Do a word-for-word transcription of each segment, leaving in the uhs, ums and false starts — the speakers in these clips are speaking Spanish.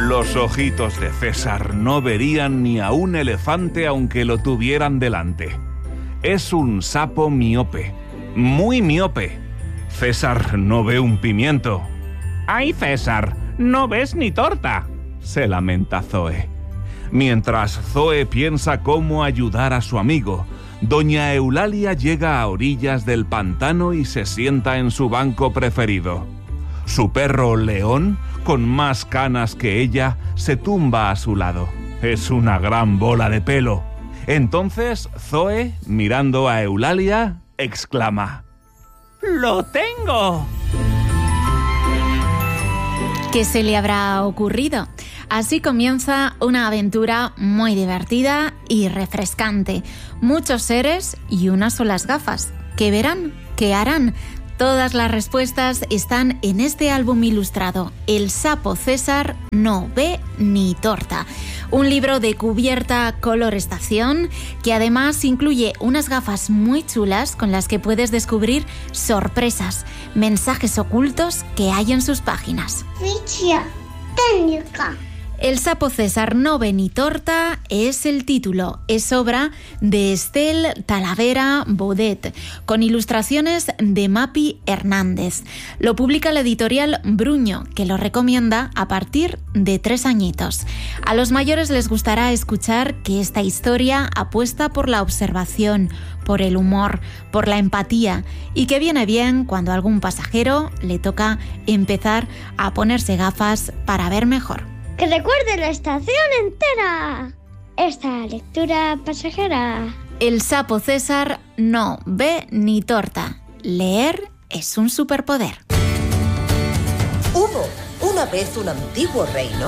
Los ojitos de César no verían ni a un elefante aunque lo tuvieran delante. Es un sapo miope, muy miope. César no ve un pimiento. ¡Ay, César! ¡No ves ni torta!, se lamenta Zoe. Mientras Zoe piensa cómo ayudar a su amigo, doña Eulalia llega a orillas del pantano y se sienta en su banco preferido. Su perro León, con más canas que ella, se tumba a su lado. Es una gran bola de pelo. Entonces Zoe, mirando a Eulalia, exclama: ¡Lo tengo! ¿Qué se le habrá ocurrido? Así comienza una aventura muy divertida y refrescante. Muchos seres y unas solas gafas. ¿Qué verán? ¿Qué harán? Todas las respuestas están en este álbum ilustrado, El sapo César no ve ni torta. Un libro de cubierta color estación que además incluye unas gafas muy chulas con las que puedes descubrir sorpresas, mensajes ocultos que hay en sus páginas. Ficha técnica. El sapo César no ve ni torta es el título. Es obra de Estel Talavera Baudet, con ilustraciones de Mapi Hernández. Lo publica la editorial Bruño, que lo recomienda a partir de tres añitos. A los mayores les gustará escuchar que esta historia apuesta por la observación, por el humor, por la empatía, y que viene bien cuando a algún pasajero le toca empezar a ponerse gafas para ver mejor. ¡Que recuerde la estación entera! Esta lectura pasajera. El sapo César no ve ni torta. Leer es un superpoder. Hubo una vez un antiguo reino.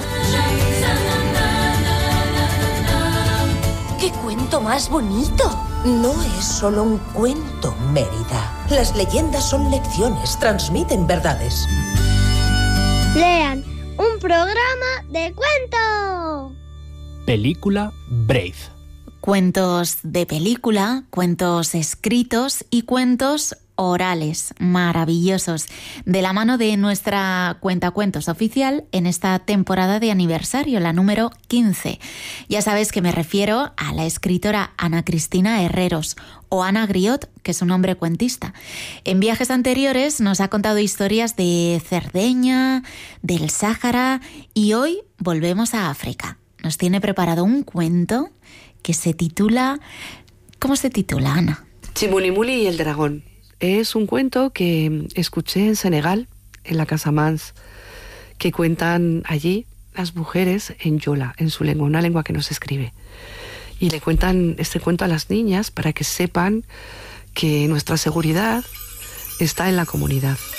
¡Qué cuento más bonito! No es solo un cuento, Mérida. Las leyendas son lecciones, transmiten verdades. Lean un programa de cuento. Película Brave. Cuentos de película, cuentos escritos y cuentos orales maravillosos, de la mano de nuestra cuentacuentos oficial en esta temporada de aniversario, la número quince. Ya sabes que me refiero a la escritora Ana Cristina Herreros, o Ana Griot, que es un hombre cuentista. En viajes anteriores nos ha contado historias de Cerdeña, del Sáhara, y hoy volvemos a África. Nos tiene preparado un cuento que se titula... ¿Cómo se titula, Ana? Chimulimuli y el dragón. Es un cuento que escuché en Senegal, en la Casa Mans, que cuentan allí las mujeres en yola, en su lengua, una lengua que no se escribe. Y le cuentan este cuento a las niñas para que sepan que nuestra seguridad está en la comunidad.